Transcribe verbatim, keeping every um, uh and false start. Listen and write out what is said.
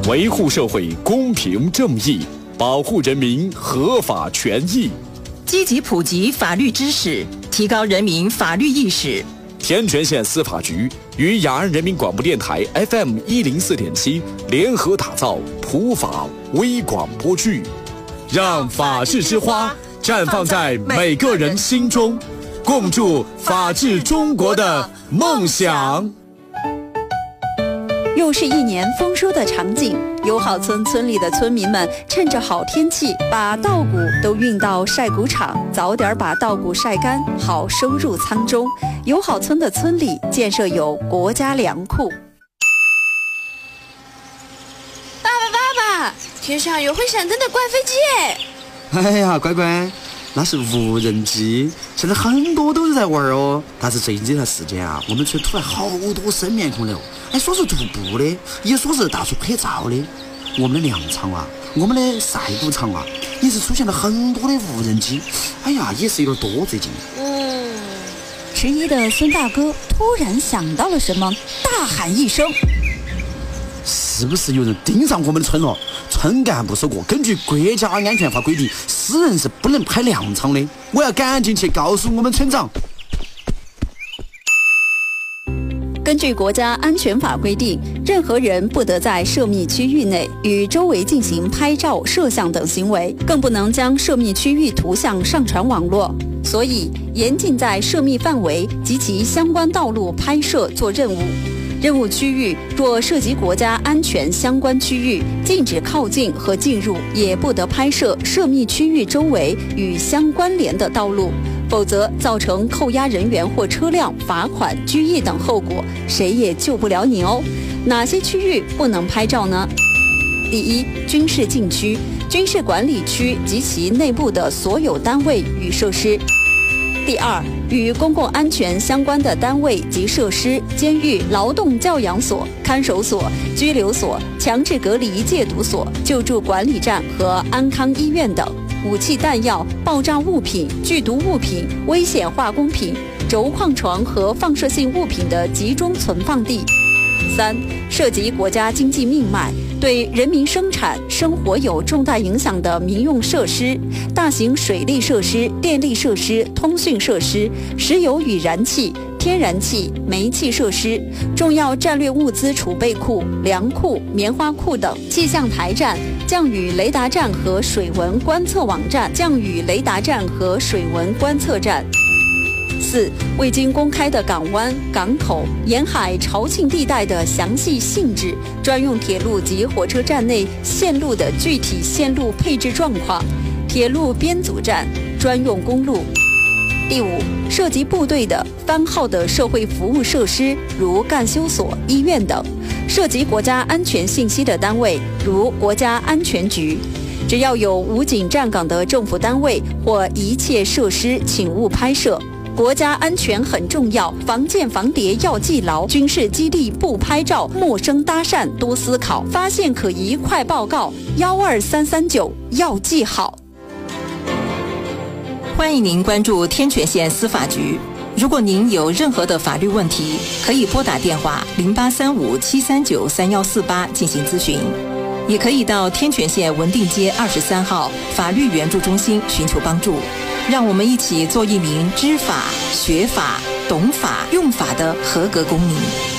维护社会公平正义，保护人民合法权益， 积极普及法律知识，提高人民法律意识。 天全县司法局与雅安人民广播电台 F M 一零四点七联合打造普法微广播剧，让法治之花绽放在每个人心中，共筑法治中国的梦想。 又是一年丰收的场景，友好村村里的村民们趁着好天气，把稻谷都运到晒谷场，早点把稻谷晒干，好收入仓中。友好村的村里建设有国家粮库。 爸爸爸爸，天上有会闪灯的怪飞机耶！ 哎呀，乖乖，那是无人机，现在很多都是在玩哦。但是最近这段时间啊，我们村突然好多生面孔了，哎，说是徒步的，也说是大树拍照的。我们的粮场啊，我们的晒谷场啊，也是出现了很多的无人机。哎呀，也是有点多最近。 嗯， 迟疑的孙大哥突然想到了什么，大喊一声： 是不是有人盯上我们的村了？村干部说过，根据国家安全法规定，私人是不能拍粮场的。我要赶紧去告诉我们村长。 根据国家安全法规定，任何人不得在涉密区域内与周围进行拍照、摄像等行为，更不能将涉密区域图像上传网络。所以，严禁在涉密范围及其相关道路拍摄做任务。任务区域若涉及国家安全相关区域，禁止靠近和进入，也不得拍摄涉密区域周围与相关联的道路，否则造成扣押人员或车辆、罚款、拘役等后果，谁也救不了你哦。哪些区域不能拍照呢？第一，军事禁区、军事管理区及其内部的所有单位与设施。第二，与公共安全相关的单位及设施，监狱、劳动教养所、看守所、拘留所、强制隔离戒毒所、救助管理站和安康医院等。武器弹药、爆炸物品、剧毒物品、危险化工品、轴矿床和放射性物品的集中存放地。三、涉及国家经济命脉，对人民生产生活有重大影响的民用设施、大型水利设施、电力设施、通讯设施、石油与燃气、天然气、煤气设施、重要战略物资储备库、粮库、棉花库等；气象台站、降雨雷达站和水文观测网站、降雨雷达站和水文观测站。四、未经公开的港湾、港口、沿海潮沁地带的详细性质，专用铁路及火车站内线路的具体线路配置状况，铁路编组站、专用公路。第五，涉及部队的番号的社会服务设施，如干休所、医院等；涉及国家安全信息的单位，如国家安全局。只要有武警站岗的政府单位或一切设施，请勿拍摄。国家安全很重要，防间防谍要记牢，军事基地不拍照，陌生搭讪多思考，发现可疑快报告，幺二三三九要记好。 欢迎您关注天全县司法局。如果您有任何的法律问题，可以拨打电话零八三五七三九三幺四八进行咨询，也可以到天全县文定街二十三号法律援助中心寻求帮助。让我们一起做一名知法、学法、懂法、用法的合格公民。